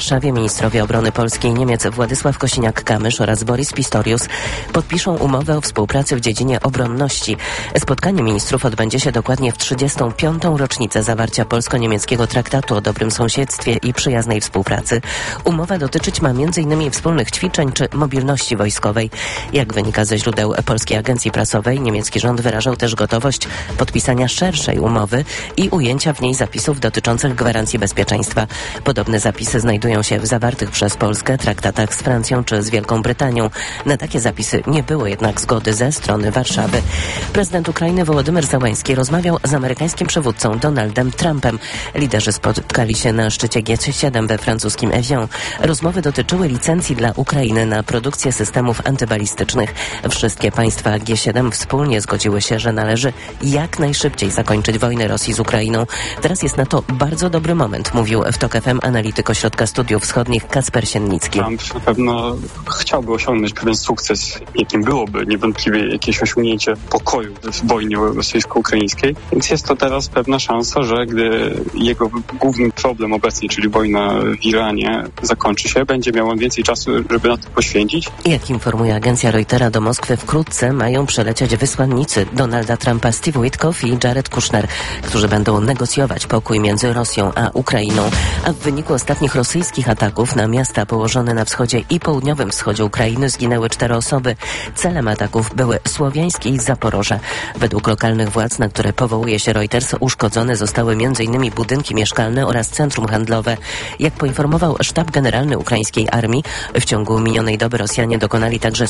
W Warszawie ministrowie obrony Polski i Niemiec Władysław Kosiniak-Kamysz oraz Boris Pistorius podpiszą umowę o współpracy w dziedzinie obronności. Spotkanie ministrów odbędzie się dokładnie w 35. rocznicę zawarcia polsko-niemieckiego traktatu o dobrym sąsiedztwie i przyjaznej współpracy. Umowa dotyczyć ma m.in. wspólnych ćwiczeń czy mobilności wojskowej. Jak wynika ze źródeł Polskiej Agencji Prasowej, niemiecki rząd wyrażał też gotowość podpisania szerszej umowy i ujęcia w niej zapisów dotyczących gwarancji bezpieczeństwa. Podobne zapisy znajdują się w zawartych przez Polskę traktatach z Francją czy z Wielką Brytanią. Na takie zapisy nie było jednak zgody ze strony Warszawy. Prezydent Ukrainy Wołodymyr Zełenski rozmawiał z amerykańskim przywódcą Donaldem Trumpem. Liderzy spotkali się na szczycie G7 we francuskim Evian. Rozmowy dotyczyły licencji dla Ukrainy na produkcję systemów antybalistycznych. Wszystkie państwa G7 wspólnie zgodziły się, że należy jak najszybciej zakończyć wojnę Rosji z Ukrainą. Teraz jest na to bardzo dobry moment, mówił w TOK FM analityk Ośrodka Studiów Wschodnich Kacper Siennicki. Trump na pewno chciałby osiągnąć pewien sukces, jakim byłoby niewątpliwie jakieś osiągnięcie pokoju w wojnie rosyjsko-ukraińskiej. Więc jest to teraz pewna szansa, że gdy jego główny problem obecnie, czyli wojna w Iranie, zakończy się, będzie miał on więcej czasu, żeby na to poświęcić. Jak informuje agencja Reutera, do Moskwy wkrótce mają przylecieć wysłannicy Donalda Trumpa Steve Witkoff i Jared Kushner, którzy będą negocjować pokój między Rosją a Ukrainą. A w wyniku ostatnich rosyjskich ataków na miasta położone na wschodzie i południowym wschodzie Ukrainy zginęły 4 osoby. Celem ataków były Słowiańskie i Zaporoże. Według lokalnych władz, na które powołuje się Reuters, uszkodzone zostały m.in. budynki mieszkalne oraz centrum handlowe. Jak poinformował Sztab Generalny Ukraińskiej Armii, w ciągu minionej doby Rosjanie dokonali także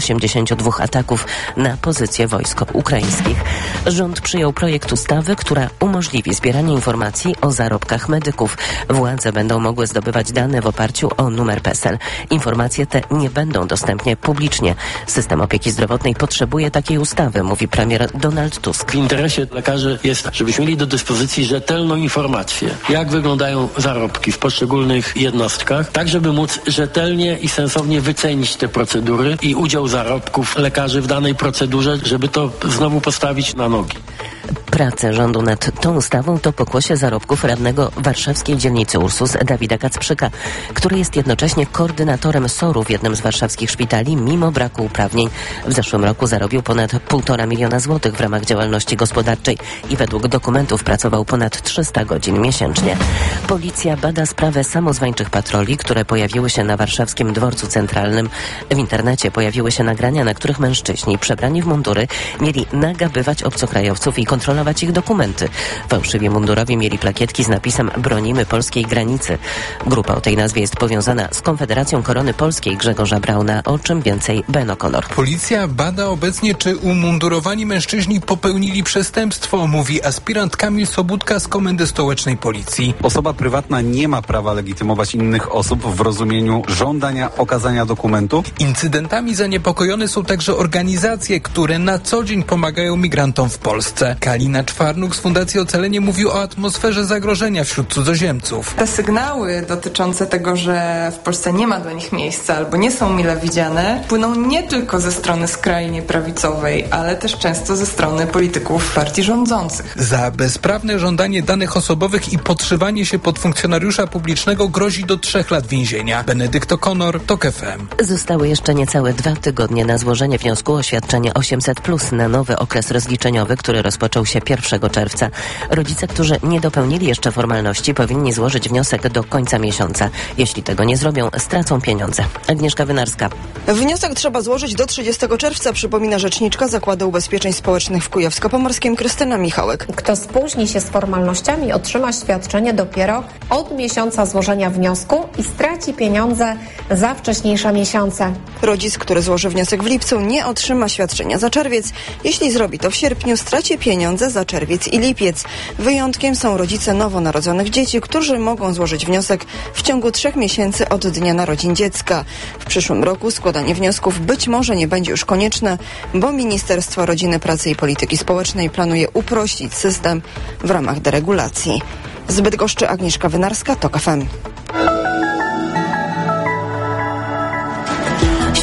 182 ataków na pozycje wojsk ukraińskich. Rząd przyjął projekt ustawy, która umożliwi zbieranie informacji o zarobkach medyków. Władze będą mogły zdobywać dane w oparciu o numer PESEL. Informacje te nie będą dostępne publicznie. System opieki zdrowotnej potrzebuje takiej ustawy, mówi premier Donald Tusk. W interesie lekarzy jest, żebyśmy mieli do dyspozycji rzetelną informację, jak wyglądają zarobki w poszczególnych jednostkach, tak żeby móc rzetelnie i sensownie wycenić te procedury i udział zarobków lekarzy w danej procedurze, żeby to znowu postawić na nogi. Prace rządu nad tą ustawą to pokłosie zarobków radnego warszawskiej dzielnicy Ursus Dawida Kacprzyka, który jest jednocześnie koordynatorem SOR-u w jednym z warszawskich szpitali mimo braku uprawnień. W zeszłym roku zarobił ponad 1,5 miliona złotych w ramach działalności gospodarczej i według dokumentów pracował ponad 300 godzin miesięcznie. Policja bada sprawę samozwańczych patroli, które pojawiły się na warszawskim dworcu centralnym. W internecie pojawiły się nagrania, na których mężczyźni przebrani w mundury mieli nagabywać obcokrajowców i kontrolować ich dokumenty. Fałszywie mundurowi mieli plakietki z napisem "Bronimy polskiej granicy". Grupa o tej nazwie jest powiązana z Konfederacją Korony Polskiej Grzegorza Brauna. O czym więcej Ben O'Connor. Policja bada obecnie, czy umundurowani mężczyźni popełnili przestępstwo, mówi aspirant Kamil Sobudka z Komendy Stołecznej Policji. Osoba prywatna nie ma prawa legitymować innych osób w rozumieniu żądania okazania dokumentu. Incydentami zaniepokojone są także organizacje, które na co dzień pomagają migrantom w Polsce. Kalina Czwarnuk z Fundacji Ocalenie mówił o atmosferze zagrożenia wśród cudzoziemców. Te sygnały dotyczące tego, że w Polsce nie ma dla nich miejsca albo nie są mile widziane, płyną nie tylko ze strony skrajnie prawicowej, ale też często ze strony polityków partii rządzących. Za bezprawne żądanie danych osobowych i podszywanie się pod funkcjonariusza publicznego grozi do 3 lat więzienia. Benedykt O'Connor, TOK FM. Zostały jeszcze niecałe 2 tygodnie na złożenie wniosku o świadczenie 800+ na nowy okres rozliczeniowy, który rozpoczął się 1 czerwca. Rodzice, którzy nie dopełnili jeszcze formalności, powinni złożyć wniosek do końca miesiąca. Jeśli tego nie zrobią, stracą pieniądze. Agnieszka Wynarska. Wniosek trzeba złożyć do 30 czerwca, przypomina rzeczniczka Zakładu Ubezpieczeń Społecznych w Kujawsko-Pomorskim Krystyna Michałek. Kto spóźni się z formalnościami, otrzyma świadczenie dopiero od miesiąca złożenia wniosku i straci pieniądze za wcześniejsze miesiące. Rodzic, który złoży wniosek w lipcu, nie otrzyma świadczenia za czerwiec. Jeśli zrobi to w sierpniu, straci pieniądze za czerwiec i lipiec. Wyjątkiem są rodzice nowonarodzonych dzieci, którzy mogą złożyć wniosek w ciągu 3 miesięcy od dnia narodzin dziecka. W przyszłym roku składanie wniosków być może nie będzie już konieczne, bo Ministerstwo Rodziny, Pracy i Polityki Społecznej planuje uprościć system w ramach deregulacji. Z Bydgoszczy Agnieszka Wynarska, TOK FM.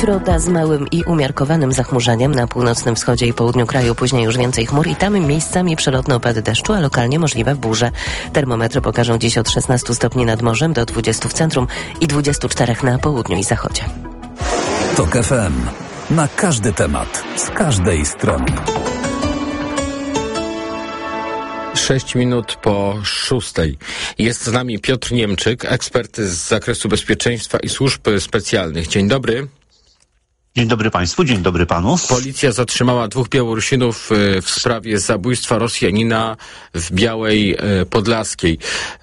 Froda z małym i umiarkowanym zachmurzeniem na północnym wschodzie i południu kraju, później już więcej chmur i tam miejscami przelotne opady deszczu, a lokalnie możliwe burze. Termometry pokażą dziś od 16 stopni nad morzem do 20 w centrum i 24 na południu i zachodzie. TOK FM. Na każdy temat, z każdej strony. 6 minut po 6. Jest z nami Piotr Niemczyk, ekspert z zakresu bezpieczeństwa i służb specjalnych. Dzień dobry. Dzień dobry Państwu, dzień dobry Panu. Policja zatrzymała 2 Białorusinów w sprawie zabójstwa Rosjanina w Białej Podlaskiej.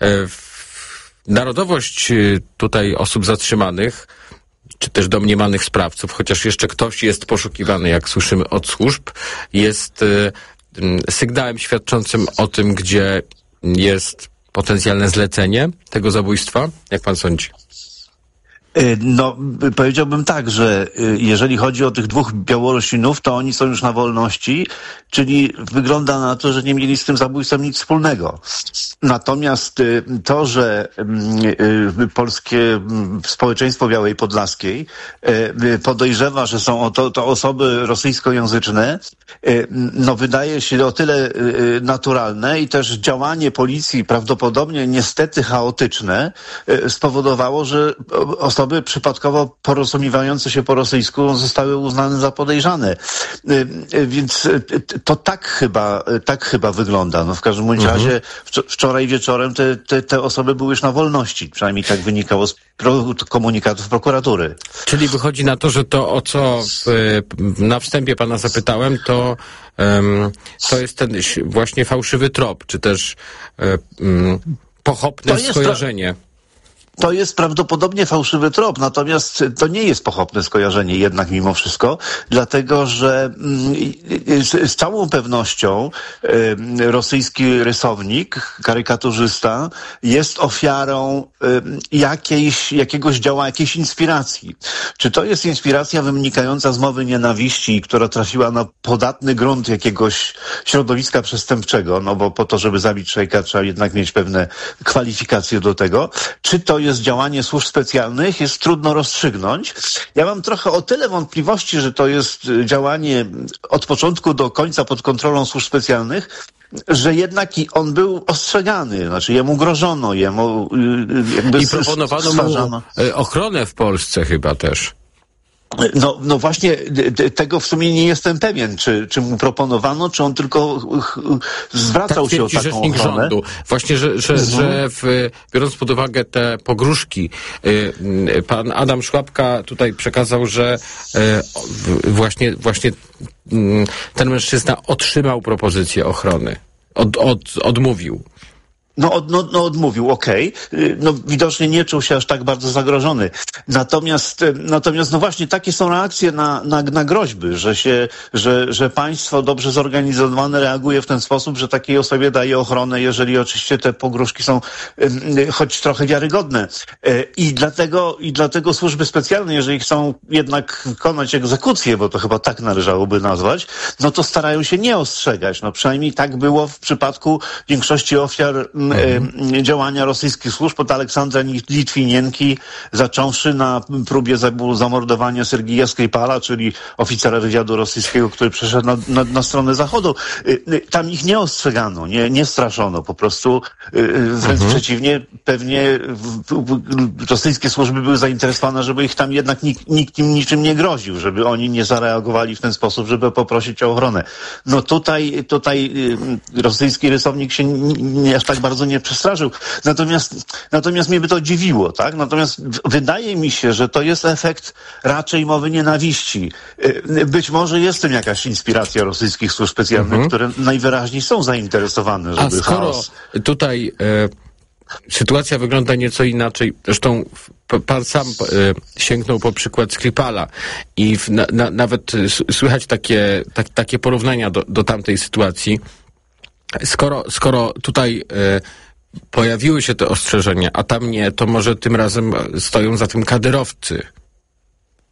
Narodowość tutaj osób zatrzymanych, czy też domniemanych sprawców, chociaż jeszcze ktoś jest poszukiwany, jak słyszymy od służb, jest sygnałem świadczącym o tym, gdzie jest potencjalne zlecenie tego zabójstwa? Jak pan sądzi? No, powiedziałbym tak, że jeżeli chodzi o tych 2 Białorusinów, to oni są już na wolności, czyli wygląda na to, że nie mieli z tym zabójstwem nic wspólnego. Natomiast to, że polskie społeczeństwo Białej Podlaskiej podejrzewa, że są to osoby rosyjskojęzyczne, no wydaje się o tyle naturalne i też działanie policji prawdopodobnie niestety chaotyczne spowodowało, że osoby przypadkowo porozumiewające się po rosyjsku zostały uznane za podejrzane. Więc to tak chyba wygląda. No w każdym bądź razie wczoraj wieczorem te osoby były już na wolności. Przynajmniej tak wynikało z komunikatów prokuratury. Czyli wychodzi na to, że to, o co na wstępie pana zapytałem, to jest ten właśnie fałszywy trop, czy też pochopne skojarzenie. To jest prawdopodobnie fałszywy trop, natomiast to nie jest pochopne skojarzenie jednak mimo wszystko, dlatego że z całą pewnością rosyjski rysownik, karykaturzysta jest ofiarą jakiegoś działania, jakiejś inspiracji. Czy to jest inspiracja wynikająca z mowy nienawiści, która trafiła na podatny grunt jakiegoś środowiska przestępczego, no bo po to, żeby zabić człowieka, trzeba jednak mieć pewne kwalifikacje do tego. Czy to jest działanie służb specjalnych, jest trudno rozstrzygnąć. Ja mam trochę o tyle wątpliwości, że to jest działanie od początku do końca pod kontrolą służb specjalnych, że jednak on był ostrzegany, znaczy jemu grożono, jemu jakby i proponowano mu ochronę w Polsce chyba też. No właśnie tego w sumie nie jestem pewien, czy mu proponowano, czy on tylko zwracał się o taką rzecznik ochronę. Rządu. Właśnie, że biorąc pod uwagę te pogróżki, pan Adam Szłapka tutaj przekazał, że właśnie ten mężczyzna otrzymał propozycję ochrony. Odmówił. Odmówił, okej. No widocznie nie czuł się aż tak bardzo zagrożony. Natomiast no właśnie takie są reakcje na groźby, że państwo dobrze zorganizowane reaguje w ten sposób, że takiej osobie daje ochronę, jeżeli oczywiście te pogróżki są choć trochę wiarygodne. I dlatego służby specjalne, jeżeli chcą jednak wykonać egzekucję, bo to chyba tak należałoby nazwać, no to starają się nie ostrzegać. No przynajmniej tak było w przypadku większości ofiar działania rosyjskich służb od Aleksandra Litwinienki, zacząwszy na próbie zamordowania Sergija Skripala, czyli oficera wywiadu rosyjskiego, który przeszedł na stronę Zachodu. Tam ich nie ostrzegano, nie straszono, po prostu wręcz przeciwnie, pewnie rosyjskie służby były zainteresowane, żeby ich tam jednak nikt im niczym nie groził, żeby oni nie zareagowali w ten sposób, żeby poprosić o ochronę. No tutaj rosyjski rysownik się aż tak bardzo nie przestraszył. Natomiast mnie by to dziwiło, tak? Natomiast wydaje mi się, że to jest efekt raczej mowy nienawiści. Być może jest tym jakaś inspiracja rosyjskich służb specjalnych, które najwyraźniej są zainteresowane, żeby chaos. Tutaj sytuacja wygląda nieco inaczej. Zresztą pan sam sięgnął po przykład Skripala i nawet słychać takie porównania do tamtej sytuacji. Skoro tutaj pojawiły się te ostrzeżenia, a tam nie, to może tym razem stoją za tym kadyrowcy.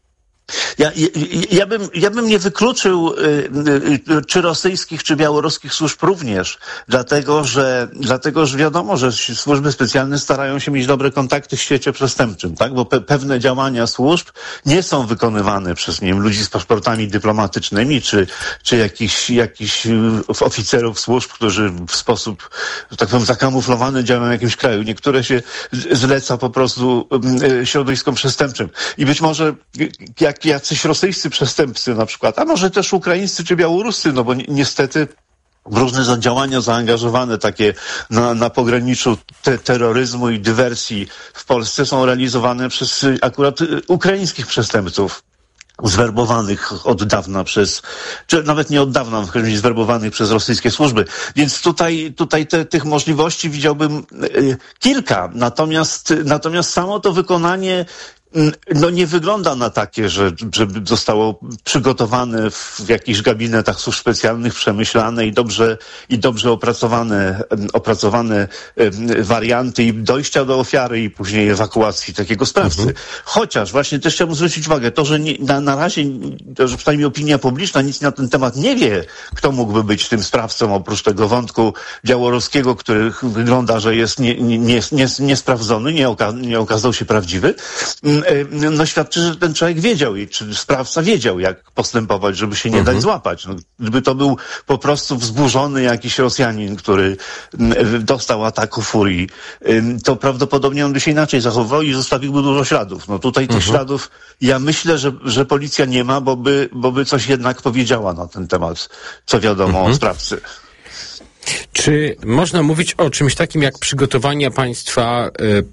Ja bym nie wykluczył czy rosyjskich, czy białoruskich służb również, dlatego że wiadomo, że służby specjalne starają się mieć dobre kontakty w świecie przestępczym, tak? Bo pewne działania służb nie są wykonywane przez, nie wiem, ludzi z paszportami dyplomatycznymi, czy jakichś oficerów służb, którzy w sposób, że tak powiem, zakamuflowany działają w jakimś kraju. Niektóre się zleca po prostu środowiskom przestępczym. I być może jacyś rosyjscy przestępcy na przykład, a może też ukraińscy czy białoruscy, no bo niestety w różne działania zaangażowane takie na pograniczu terroryzmu i dywersji w Polsce są realizowane przez akurat ukraińskich przestępców. Zwerbowanych od dawna czy nawet nie od dawna, w każdym razie zwerbowanych przez rosyjskie służby. Więc tutaj tych możliwości widziałbym kilka. Natomiast samo to wykonanie nie wygląda na takie, żeby zostało przygotowane w jakichś gabinetach służb specjalnych, przemyślane i dobrze opracowane warianty i dojścia do ofiary i później ewakuacji takiego sprawcy. Chociaż właśnie też chciałbym zwrócić uwagę, to, że na razie, że przynajmniej opinia publiczna nic na ten temat nie wie, kto mógłby być tym sprawcą, oprócz tego wątku białoruskiego, który wygląda, że jest niesprawdzony, nie okazał się prawdziwy. No świadczy, że ten człowiek wiedział czy sprawca wiedział, jak postępować, żeby się nie dać złapać. No, gdyby to był po prostu wzburzony jakiś Rosjanin, który dostał ataku furii, to prawdopodobnie on by się inaczej zachował i zostawiłby dużo śladów. No tutaj tych śladów, ja myślę, że policja nie ma, bo by coś jednak powiedziała na ten temat, co wiadomo o sprawcy. Czy można mówić o czymś takim jak przygotowanie państwa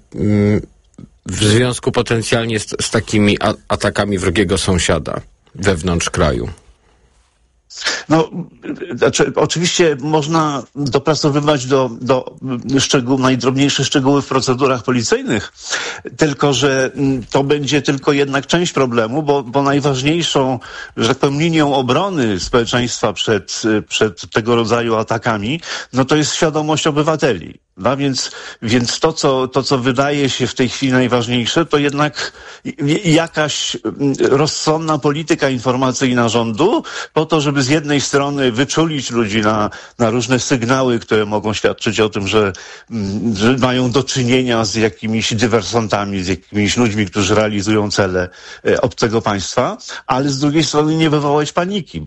w związku potencjalnie z takimi atakami wrogiego sąsiada wewnątrz kraju? No, oczywiście można dopracowywać do najdrobniejszych szczegółów w procedurach policyjnych, tylko że to będzie tylko jednak część problemu, bo najważniejszą, że tak powiem, linią obrony społeczeństwa przed tego rodzaju atakami, no to jest świadomość obywateli. No więc to, co wydaje się w tej chwili najważniejsze, to jednak jakaś rozsądna polityka informacyjna rządu po to, żeby z jednej strony wyczulić ludzi na różne sygnały, które mogą świadczyć o tym, że mają do czynienia z jakimiś dywersantami, z jakimiś ludźmi, którzy realizują cele obcego państwa, ale z drugiej strony nie wywołać paniki,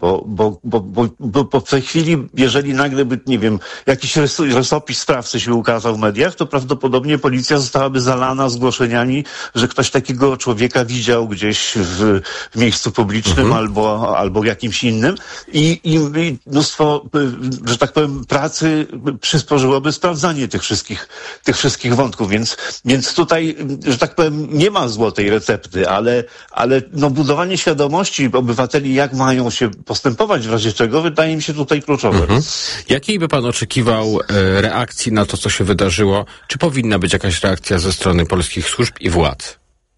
bo w tej chwili, jeżeli nagle by, nie wiem, jakiś rysopis sprawcy się ukazał w mediach, to prawdopodobnie policja zostałaby zalana zgłoszeniami, że ktoś takiego człowieka widział gdzieś w miejscu publicznym albo jakimś innym i mnóstwo, że tak powiem, pracy przysporzyłoby sprawdzanie tych wszystkich wątków, więc tutaj, że tak powiem, nie ma złotej recepty, ale no, budowanie świadomości obywateli, jak mają się postępować w razie czego, wydaje mi się tutaj kluczowe. Jakiej by pan oczekiwał reakcji na to, co się wydarzyło? Czy powinna być jakaś reakcja ze strony polskich służb i władz?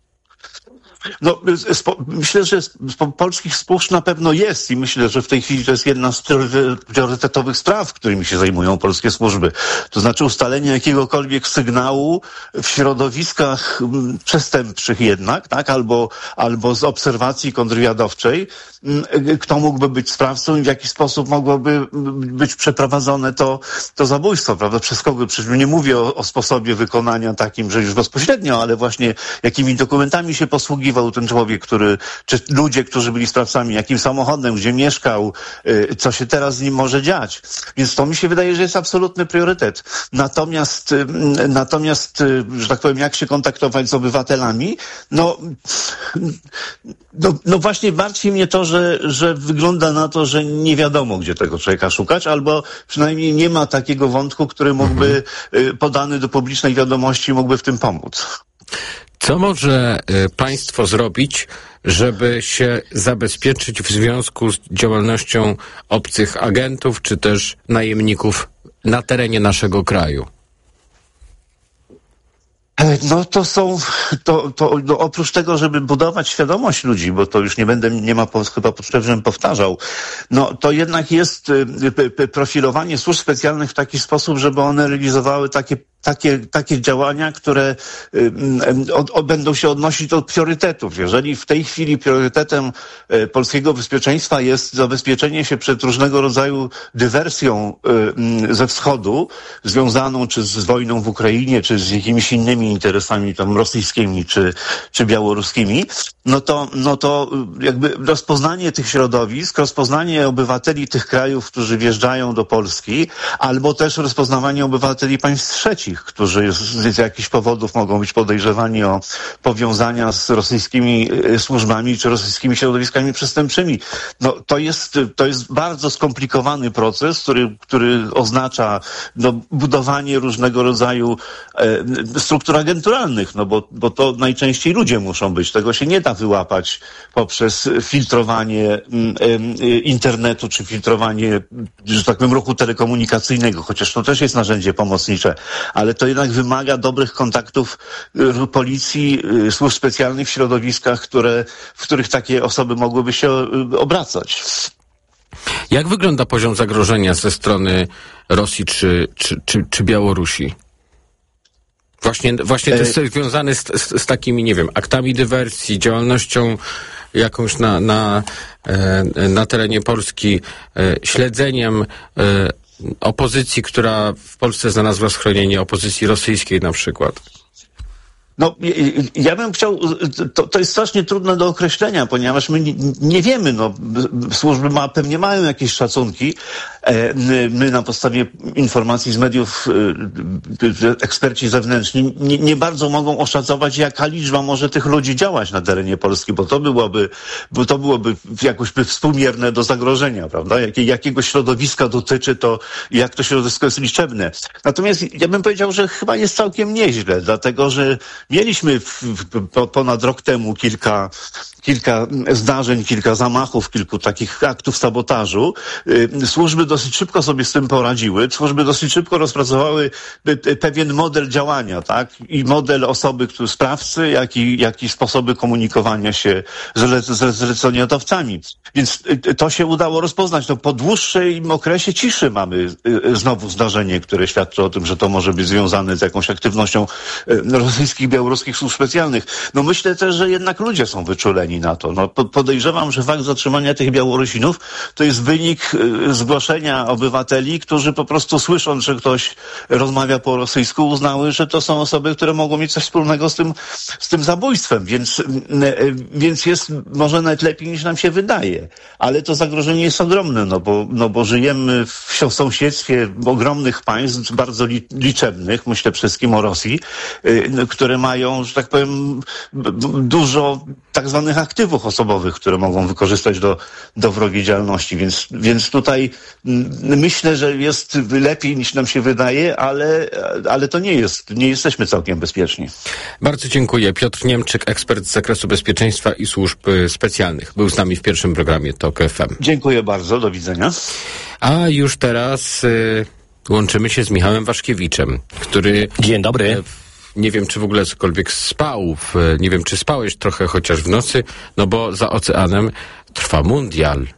No, myślę, że z polskich służb na pewno jest i myślę, że w tej chwili to jest jedna z priorytetowych spraw, którymi się zajmują polskie służby. To znaczy ustalenie jakiegokolwiek sygnału w środowiskach przestępczych jednak, tak? Albo z obserwacji kontrwywiadowczej, kto mógłby być sprawcą i w jaki sposób mogłoby być przeprowadzone to zabójstwo, prawda? Przez kogo? Przecież nie mówię o sposobie wykonania takim, że już bezpośrednio, ale właśnie jakimi dokumentami się posługiwał ten człowiek, czy ludzie, którzy byli sprawcami, jakim samochodem, gdzie mieszkał, co się teraz z nim może dziać. Więc to mi się wydaje, że jest absolutny priorytet. Natomiast, że tak powiem, jak się kontaktować z obywatelami, no właśnie martwi mnie to, że wygląda na to, że nie wiadomo, gdzie tego człowieka szukać, albo przynajmniej nie ma takiego wątku, który mógłby, podany do publicznej wiadomości, mógłby w tym pomóc. Co może państwo zrobić, żeby się zabezpieczyć w związku z działalnością obcych agentów, czy też najemników na terenie naszego kraju? No no oprócz tego, żeby budować świadomość ludzi, bo to już nie ma chyba potrzeby, żebym powtarzał, no to jednak jest profilowanie służb specjalnych w taki sposób, żeby one realizowały takie takie działania, które będą się odnosić do priorytetów. Jeżeli w tej chwili priorytetem polskiego bezpieczeństwa jest zabezpieczenie się przed różnego rodzaju dywersją ze wschodu, związaną czy z wojną w Ukrainie, czy z jakimiś innymi interesami tam rosyjskimi, czy białoruskimi, no to jakby rozpoznanie tych środowisk, rozpoznanie obywateli tych krajów, którzy wjeżdżają do Polski, albo też rozpoznawanie obywateli państw trzecich, którzy z jakichś powodów mogą być podejrzewani o powiązania z rosyjskimi służbami czy rosyjskimi środowiskami przestępczymi. No, to jest bardzo skomplikowany proces, który oznacza budowanie różnego rodzaju struktur agenturalnych, bo to najczęściej ludzie muszą być. Tego się nie da wyłapać poprzez filtrowanie internetu czy filtrowanie, że tak powiem, ruchu telekomunikacyjnego, chociaż to też jest narzędzie pomocnicze, ale to jednak wymaga dobrych kontaktów policji, służb specjalnych w środowiskach, w których takie osoby mogłyby się obracać. Jak wygląda poziom zagrożenia ze strony Rosji czy Białorusi? Właśnie to jest związane z takimi, nie wiem, aktami dywersji, działalnością jakąś na terenie Polski, śledzeniem opozycji, która w Polsce znalazła schronienie, opozycji rosyjskiej na przykład. No, ja bym chciał, to jest strasznie trudne do określenia, ponieważ my nie wiemy, służby pewnie mają jakieś szacunki. My na podstawie informacji z mediów, eksperci zewnętrzni nie bardzo mogą oszacować, jaka liczba może tych ludzi działać na terenie Polski, bo to byłoby jakoś współmierne do zagrożenia, prawda? Jakiego środowiska dotyczy to, jak to środowisko jest liczebne. Natomiast ja bym powiedział, że chyba jest całkiem nieźle, dlatego że mieliśmy ponad rok temu kilka zdarzeń, kilka zamachów, kilku takich aktów sabotażu. Służby dosyć szybko sobie z tym poradziły. Służby dosyć szybko rozpracowały pewien model działania, tak? I model osoby, sprawcy, jak i sposoby komunikowania się z zleceniodawcami. Więc to się udało rozpoznać. Po dłuższym okresie ciszy mamy znowu zdarzenie, które świadczy o tym, że to może być związane z jakąś aktywnością rosyjskich, białoruskich służb specjalnych. Myślę też, że jednak ludzie są wyczuleni na to. Podejrzewam, że fakt zatrzymania tych Białorusinów to jest wynik zgłoszenia obywateli, którzy po prostu słysząc, że ktoś rozmawia po rosyjsku, uznały, że to są osoby, które mogą mieć coś wspólnego z tym zabójstwem, więc jest może nawet lepiej niż nam się wydaje. Ale to zagrożenie jest ogromne, bo żyjemy w sąsiedztwie ogromnych państw, bardzo liczebnych, myślę przede wszystkim o Rosji, które mają, że tak powiem, dużo tak zwanych aktywów osobowych, które mogą wykorzystać do wrogiej działalności. Więc tutaj myślę, że jest lepiej niż nam się wydaje, ale to nie jesteśmy całkiem bezpieczni. Bardzo dziękuję. Piotr Niemczyk, ekspert z zakresu bezpieczeństwa i służb specjalnych. Był z nami w pierwszym programie TOK FM. Dziękuję bardzo. Do widzenia. A już teraz łączymy się z Michałem Waszkiewiczem, który... Dzień dobry. Nie wiem, czy w ogóle cokolwiek spał. Nie wiem, czy spałeś trochę chociaż w nocy, bo za oceanem trwa mundial.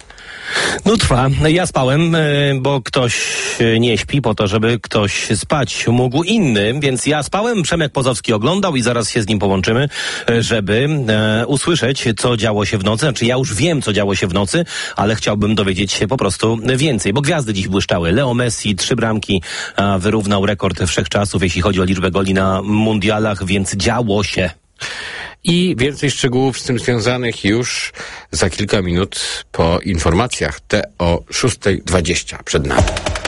Trwa. Ja spałem, bo ktoś nie śpi po to, żeby ktoś spać mógł inny, więc ja spałem, Przemek Pozowski oglądał i zaraz się z nim połączymy, żeby usłyszeć, co działo się w nocy. Znaczy, ja już wiem, co działo się w nocy, ale chciałbym dowiedzieć się po prostu więcej, bo gwiazdy dziś błyszczały. Leo Messi 3 bramki, wyrównał rekord wszechczasów, jeśli chodzi o liczbę goli na mundialach, więc działo się. I więcej szczegółów z tym związanych już za kilka minut po informacjach. Te o 6:20 przed nami.